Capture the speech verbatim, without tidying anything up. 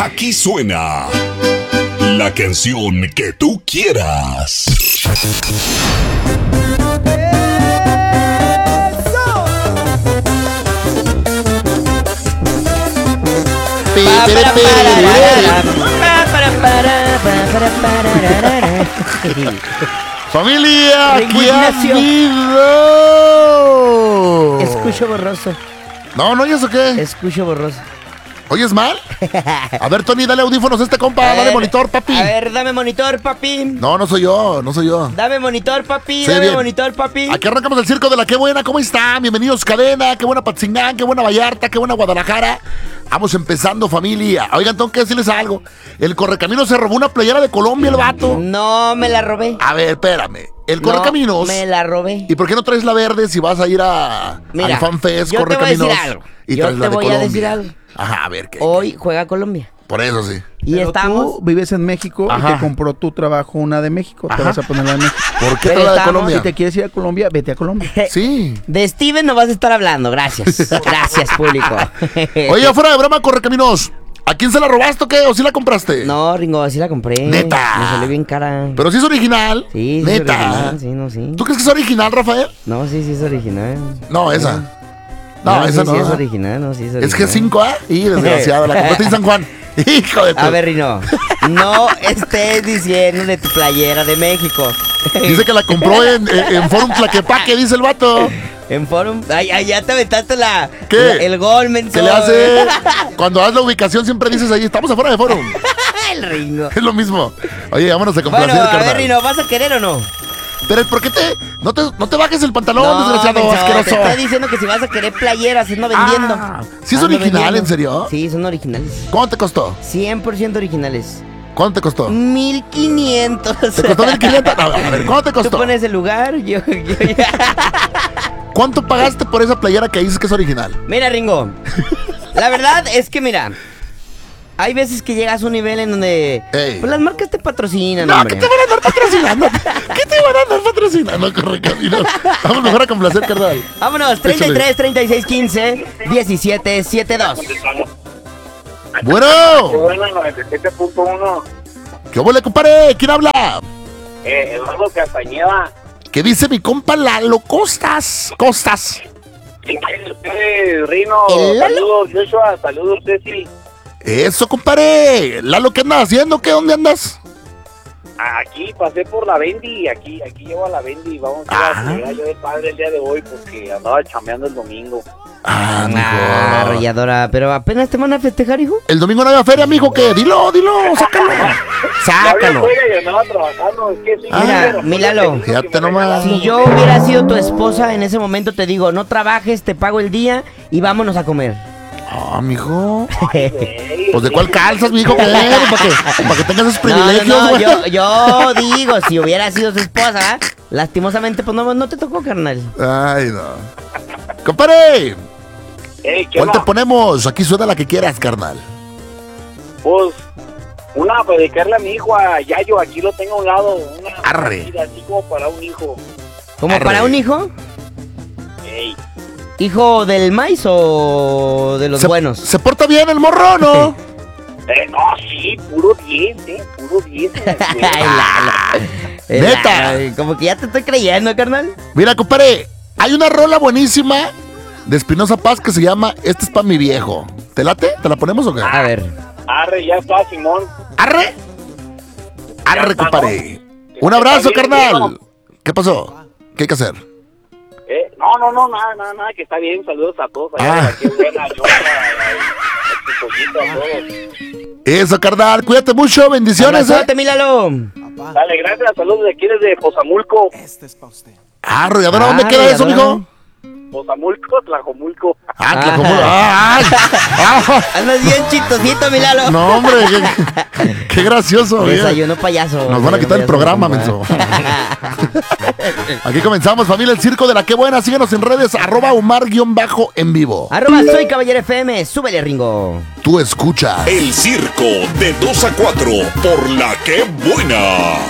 Aquí suena la canción que tú quieras. Familia, ¿qué ha habido? Escucho borroso. No, no, ¿y eso qué? Escucho borroso. ¿Oyes mal? A ver, Tony, dale audífonos a este compa, A dale ver, monitor, papi. A ver, dame monitor, papi. No, no soy yo, no soy yo. Dame monitor, papi, Sí, dame bien. monitor, papi. Aquí arrancamos el circo de la Qué Buena, ¿cómo están? Bienvenidos, Cadena, qué buena Patzingán, qué buena Vallarta, qué buena Guadalajara. Vamos empezando, familia. Oigan, tengo que decirles algo. El Correcaminos se robó una playera de Colombia, el vato. No, me la robé. A ver, espérame. El No, Correcaminos. me la robé. ¿Y por qué no traes la verde si vas a ir a Mira, al FanFest yo te voy a decir Correcaminos? algo. Y Yo traes te la de voy a Colombia? decir algo. Ajá, a ver qué. Hoy juega Colombia. Por eso sí. Y Pero estamos. tú vives en México Ajá. y te compró tu trabajo una de México. Ajá. Te vas a poner la de México. ¿Por qué Pero traes la de estamos- Colombia? Si te quieres ir a Colombia, vete a Colombia. Sí. De Steven no vas a estar hablando, gracias. Gracias, público. Oye, fuera de broma, Correcaminos. ¿A quién se la robaste o qué? ¿O sí la compraste? No, Ringo, así la compré. Neta. Me salió bien cara. Pero sí es original. Sí, sí, Neta. es original. Sí, no, sí. ¿Tú crees que es original, Rafael? No, sí, sí es original. No, esa. No, sí, esa no. Sí, es original, no, sí es original. Es G cinco A y desgraciado, la compraste en San Juan. Hijo de tu. A ver, Rino, no estés diciendo de tu playera de México. Dice que la compró en, en, en Forum Tlaquepaque, dice el vato. En Forum. Ay, ay, ya te aventaste la. ¿Qué? la- el gol, menso. Se le hace. Cuando das la ubicación siempre dices ahí, estamos afuera de Forum. El Rino. Es lo mismo. Oye, vámonos a complacer, Bueno, a ver, carnal. Rino, ¿vas a querer o no? Pero ¿por qué te no, te no te bajes el pantalón, No, desgraciado, menso, te asqueroso? estoy diciendo que si vas a querer playeras, ando vendiendo. Ah, ¿sí es Ando original, vendiendo. en serio? Sí, son originales. ¿Cuánto te costó? cien por ciento originales. ¿Cuánto te costó? mil quinientos. ¿Te costó mil quinientos? A ver, ¿cuánto te Tú costó? pones el lugar, yo, yo, yo. ¿Cuánto pagaste por esa playera que dices que es original? Mira, Ringo, la verdad es que, mira, hay veces que llegas a un nivel en donde Ey. pues las marcas te patrocinan, No, hombre. ¿qué te van a andar patrocinando? ¿Qué te van a andar patrocinando, Correcaminos? Vamos mejor a complacer, carnal. Vámonos, treinta y tres, treinta y seis, quince, diecisiete, setenta y dos. Bueno, Bueno, noventa y siete punto uno, ¿qué huele, compadre? ¿Quién habla? eh, Eduardo Castañeda. ¿Qué dice mi compa Lalo Costas? Costas. Usted, Rino, ¿El Lalo? saludos, Joshua, saludos, Ceci. Eso, compadre. Lalo, ¿qué andas haciendo? ¿Qué? ¿Dónde andas? Aquí pasé por la Bendy, aquí aquí llevo a la Bendy. Vamos a ir Ah. a celebrar yo de padre el día de hoy porque andaba chambeando el domingo. Ah, Ah, mijo. arrolladora, pero apenas te van a festejar, hijo. El domingo no había feria, mijo, ¿qué? Dilo, dilo, sácalo. Ya había Sácalo. fuera y andaba trabajando, es que sí. Ah, Mira, pero mi Lalo, feliz que fíjate me nomás. regalaron. Si yo hubiera sido tu esposa en ese momento, te digo, no trabajes, te pago el día y vámonos a comer. Ah, mijo. Ey, Pues de cuál calzas, mijo, ¿qué? Para que, para que tengas esos No, privilegios, no, no, güey. yo, yo digo, si hubiera sido su esposa, lastimosamente, pues no, no te tocó, carnal. Ay, no. Compadre, Ey, ¿qué ¿cuál te va? ponemos? Aquí suena la que quieras, carnal. Pues, una para dedicarle a mi hijo, a Yayo, aquí lo tengo a un lado. Una Arre. partida, así como para un hijo. ¿Como Arre. para un hijo? Ey, ¿Hijo del maíz o de los ¿Se, buenos? ¿Se porta bien el morro, no? eh, no, sí, puro diez, eh, puro diez. en la escuela. Ay, Lalo. Eh, Neta. Lalo, como que ya te estoy creyendo, carnal. Mira, compadre, hay una rola buenísima de Espinosa Paz que se llama Este es pa' mi viejo. ¿Te late? ¿Te la ponemos o qué? A ver. Arre, ya está, Simón. ¡Arre! ¡Arre, está, compadre! ¿no? Un abrazo, Está bien, carnal. viejo. ¿Qué pasó? ¿Qué hay que hacer? Eh, no, no, no, nada, nada, nada, que está bien. Saludos a todos. Ah. Allá, qué buena, yo, a, a, a, a, a todos. Eso, carnal. Cuídate mucho. Bendiciones, ¿eh? Abrazote, mi Lalo. Dale, gracias, saludos de aquí desde Pozamulco. Ah, arrolladora, ¿dónde Ah, queda eso, arrolladora. mijo? Pozamulco, Tlajomulco. Ah, Tlajomulco. Ah, ay. Ah, Andas bien chistosito, mi Lalo. no, hombre. Qué, qué gracioso. oye. Desayuno payaso. Nos van a quitar el Desayuno programa, payaso, menso. Aquí comenzamos, familia, el circo de la Qué Buena. Síguenos en redes, arroba Omar-en vivo. Arroba soy Caballero F M, súbele, Ringo. Tú escuchas. El circo de dos a cuatro por la Qué Buena.